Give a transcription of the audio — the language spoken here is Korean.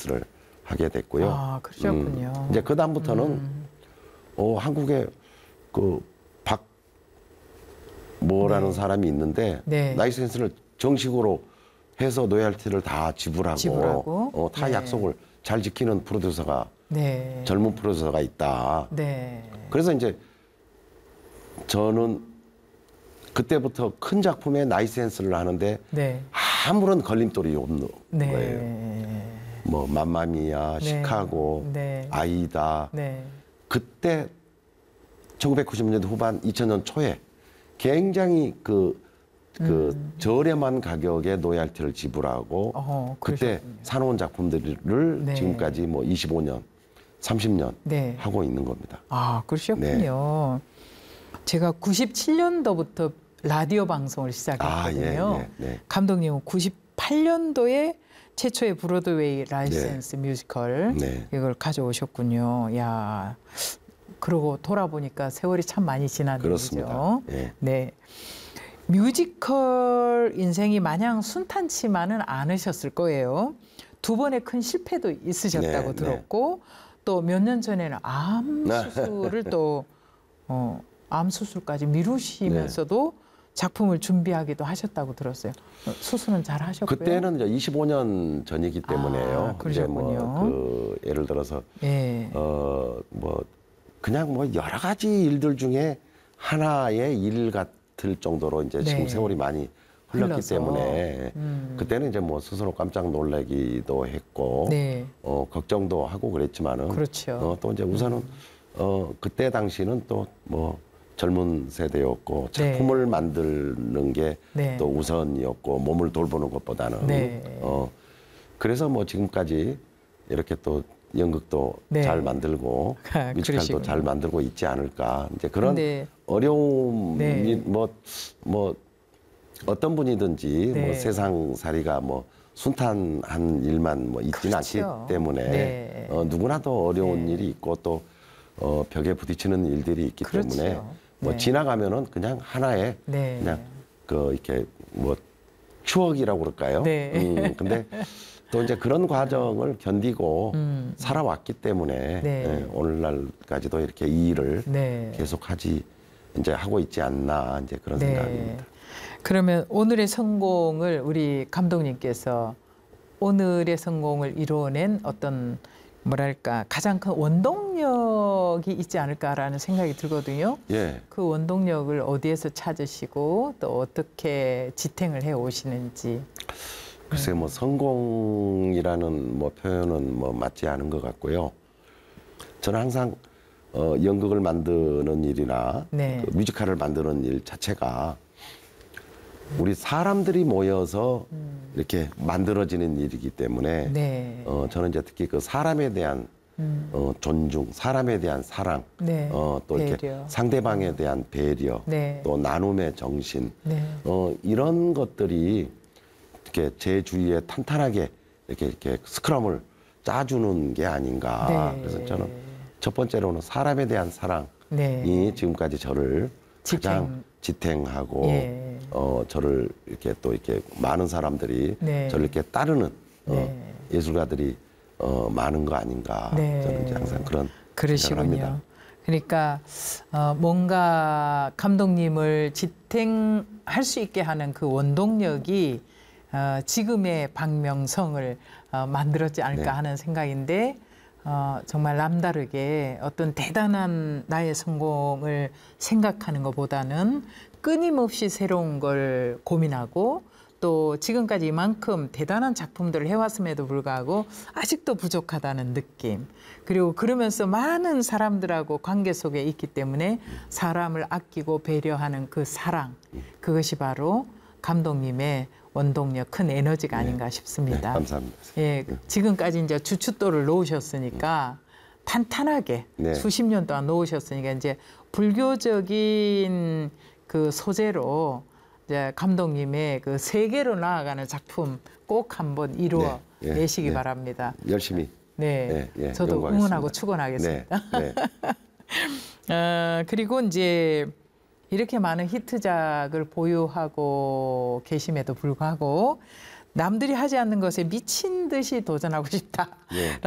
나이센스를 하게 됐고요. 아, 그러셨군요. 이제 그 다음부터는 한국에 그 박모라는 네. 사람이 있는데 네. 나이센스를 정식으로 해서 로열티를 다 지불하고 타 네. 약속을 잘 지키는 프로듀서가 네. 젊은 프로듀서가 있다. 네. 그래서 이제 저는 그때부터 큰 작품에 나이센스를 하는데 네. 아무런 걸림돌이 없는 네. 거예요. 뭐 맘마미아, 네. 시카고, 네. 아이다. 네. 그때 1990년대 후반 2000년 초에 굉장히 저렴한 가격에 로얄티를 지불하고 그때 그러셨군요. 사놓은 작품들을 네. 지금까지 뭐 25년, 30년 네. 하고 있는 겁니다. 아, 그러셨군요. 제가 97년도부터 라디오 방송을 시작했거든요. 감독님은 98년도에 최초의 브로드웨이 라이센스 뮤지컬 이걸 가져오셨군요. 야, 그러고 돌아보니까 세월이 참 많이 지난 그렇습니다. 일이죠. 네. 뮤지컬 인생이 마냥 순탄치만은 않으셨을 거예요. 두 번의 큰 실패도 있으셨다고 들었고 또 몇 년 전에는 암 수술을 또 암 수술까지 미루시면서도 작품을 준비하기도 하셨다고 들었어요. 수술은 잘 하셨고요. 그때는 이제 25년 전이기 때문에요. 이제 뭐 예를 들어서 뭐 그냥 뭐 여러 가지 일들 중에 하나의 일 같을 정도로 이제 지금 세월이 많이 흘렀기 때문에 그때는 이제 뭐 스스로 깜짝 놀라기도 했고 걱정도 하고 그랬지만은 또 이제 우선은 그때 당시는 또 뭐 젊은 세대였고 작품을 만드는 게 또 우선이었고 몸을 돌보는 것보다는 그래서 뭐 지금까지 이렇게 또 연극도 잘 만들고 뮤지컬도 잘 만들고 있지 않을까. 이제 그런 어려움이 뭐 어떤 분이든지 뭐 세상살이가 뭐 순탄한 일만 뭐 있지는 않기 때문에 누구나도 어려운 일이 있고 또 벽에 부딪히는 일들이 있기 때문에 뭐 지나가면은 그냥 하나의 그냥 이렇게 뭐 추억이라고 그럴까요? 근데 또 이제 그런 과정을 견디고 살아왔기 때문에 오늘날까지도 이렇게 이 일을 계속하지 이제 하고 있지 않나 이제 그런 생각입니다. 그러면 오늘의 성공을 우리 감독님께서 오늘의 성공을 이루어낸 어떤 뭐랄까 가장 큰 원동력이 있지 않을까라는 생각이 들거든요. 그 원동력을 어디에서 찾으시고 또 어떻게 지탱을 해 오시는지. 글쎄 뭐 성공이라는 뭐 표현은 뭐 맞지 않은 것 같고요. 저는 항상 연극을 만드는 일이나 그 뮤지컬을 만드는 일 자체가 우리 사람들이 모여서 이렇게 만들어지는 일이기 때문에 저는 이제 특히 그 사람에 대한 존중, 사람에 대한 사랑, 또 이렇게 상대방에 대한 배려, 또 나눔의 정신, 이런 것들이 이렇게 제 주위에 탄탄하게 이렇게 스크럼을 짜주는 게 아닌가. 그래서 저는 첫 번째로는 사람에 대한 사랑이 지금까지 저를 가장 지탱하고 저를 이렇게 또 이렇게 많은 사람들이 저를 이렇게 따르는 예술가들이 많은 거 아닌가. 저는 이제 항상 그런 생각을 합니다. 그러니까 뭔가 감독님을 지탱할 수 있게 하는 그 원동력이 지금의 박명성을 만들었지 않을까 하는 생각인데 정말 남다르게 어떤 대단한 나의 성공을 생각하는 것보다는 끊임없이 새로운 걸 고민하고 또 지금까지 이만큼 대단한 작품들을 해왔음에도 불구하고 아직도 부족하다는 느낌. 그리고 그러면서 많은 사람들하고 관계 속에 있기 때문에 사람을 아끼고 배려하는 그 사랑. 그것이 바로 감독님의 원동력, 큰 에너지가 아닌가 싶습니다. 감사합니다. 지금까지 이제 주춧돌을 놓으셨으니까 탄탄하게 수십 년 동안 놓으셨으니까 이제 불교적인 그 소재로 이제 감독님의 그 세계로 나아가는 작품 꼭 한번 이루어 내시기 바랍니다. 열심히. 저도 응원하고 축원하겠습니다. 그리고 이제 이렇게 많은 히트작을 보유하고 계심에도 불구하고 남들이 하지 않는 것에 미친 듯이 도전하고 싶다. 예.